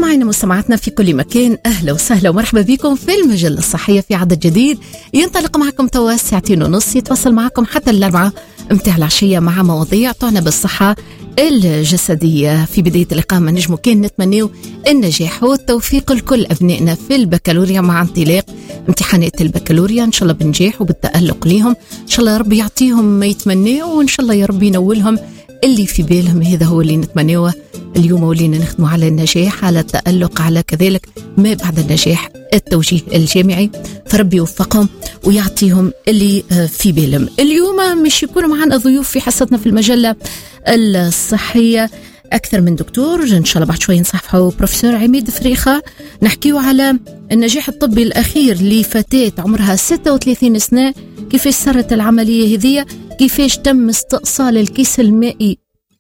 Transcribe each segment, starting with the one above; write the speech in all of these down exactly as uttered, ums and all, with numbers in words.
مستمعينا مستمعاتنا في كل مكان، أهلا وسهلا ومرحبا بكم في المجلة الصحية في عدد جديد ينطلق معكم توا ساعتين ونص، يتواصل معكم حتى الأربعة متاع العشية مع مواضيع تعنى بالصحة الجسدية. في بداية اللقاء ما نجمو كان نتمنيو النجاح والتوفيق لكل أبنائنا في البكالوريا مع انطلاق امتحانات البكالوريا، إن شاء الله بنجاح وبالتألق ليهم، إن شاء الله يا رب يعطيهم ما يتمنوا، وإن شاء الله يا رب ينولهم اللي في بالهم. هذا هو اللي نتمناه اليوم، ولينا نخدم على النجاح، على التألق، على كذلك ما بعد النجاح التوجيه الجامعي، فربي يوفقهم ويعطيهم اللي في بالهم. اليوم مش يكونوا معنا ضيوف في حصتنا في المجلة الصحية أكثر من دكتور، إن شاء الله بعد شوي نصحفه بروفيسور عميد فريخة، نحكيه على النجاح الطبي الأخير لفتاة عمرها ستة وثلاثين سنة، كيفاش صارت العملية هذه، كيفاش تم استئصال الكيس المائي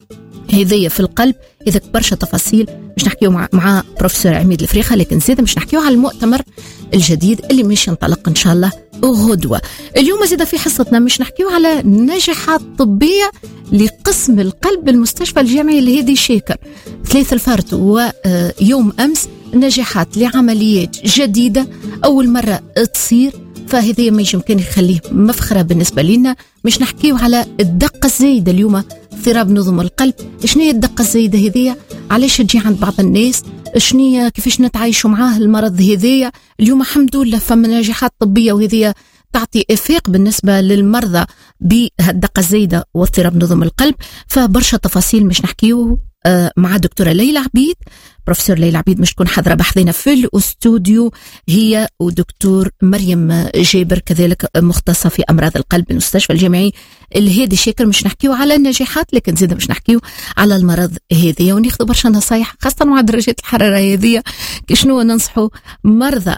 هذية في القلب. إذا برشا تفاصيل مش نحكيه مع, مع بروفيسور عميد الفريخة، لكن زيادة مش نحكيه على المؤتمر الجديد اللي مش ينطلق إن شاء الله غدوة. اليوم زيادة في حصتنا مش نحكيه على نجاحات طبية لقسم القلب بالمستشفى الجامعي الهادي شاكر، ثلاث الفارت ويوم أمس نجاحات لعمليات جديدة أول مرة تصير، فهذه ما يمكن يخليه مفخرة بالنسبة لنا. مش نحكيه على الدقة الزايدة اليوم، اضطراب نظم القلب، شنو هي الدقة الزايدة هذه، علاش تجي عند بعض الناس، شنو كيفاش نتعايشوا معاه المرض هذايا. اليوم الحمد لله فما نجاحات طبية وهذه تعطي إفاق بالنسبة للمرضى بهالدقة الزايدة واضطراب نظم القلب. فبرشا تفاصيل مش نحكيه مع دكتورة ليلى عبيد، بروفيسور ليلى عبيد مش تكون حاضرة بحثنا في الاستوديو، هي ودكتور مريم جابر كذلك مختصة في أمراض القلب بالمستشفى الجامعي الهادي شاكر. مش نحكيه على النجاحات، لكن زيادة مش نحكيه على المرض هذه، وناخذ برشا نصايح خاصة مع درجات الحرارة هذه، شنو ننصحوا مرضى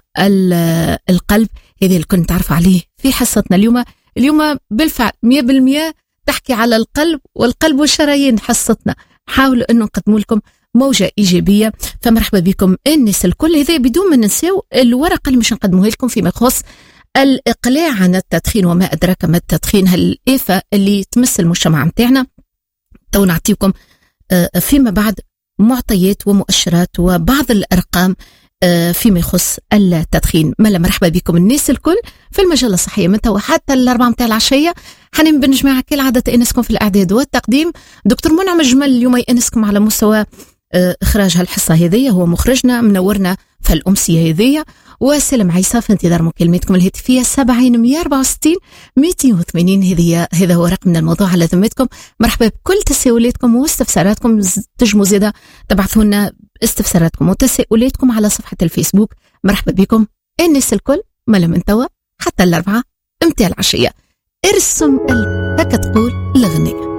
القلب. هذه اللي كنت تعرف عليه في حصتنا اليوم. اليوم بالفعل مية بالمية تحكي على القلب والقلب والشرايين حصتنا، حاولوا أنه نقدموا لكم موجة إيجابية. فمرحبا بكم الناس الكل. هذا بدون ما ننساو الورقة اللي مش نقدموها لكم فيما يخص الإقلاع عن التدخين وما أدراك ما التدخين، هالآفة اللي تمس المجتمع متاعنا. تو نعطيكم فيما بعد معطيات ومؤشرات وبعض الأرقام فيما يخص التدخين. ملا مرحبا بكم الناس الكل في المجلة الصحية من توا حتى الأربعة متاع العشية. حنين بنجمع كالعادة أنسكم في الإعداد والتقديم دكتور منعم جمل، اليوم يأنسكم على مستوى إخراج هالحصة هذية، هو مخرجنا منورنا في الأمسية هذية، وسلم عيسى في انتظار مكالمتكم الهاتفية سبعين مية أربعة وستين مئتين وثمانين. هذه هذا هو رقم الموضوع على ذمتكم. مرحبا بكل تساؤلاتكم واستفساراتكم، تجموا زيادة تبعثوا لنا استفساراتكم وتساؤلاتكم على صفحة الفيسبوك. مرحبا بكم الناس الكل ملا من توا حتى الأربعة متاع العشية. ارسم قلب هكا تقول الأغنية.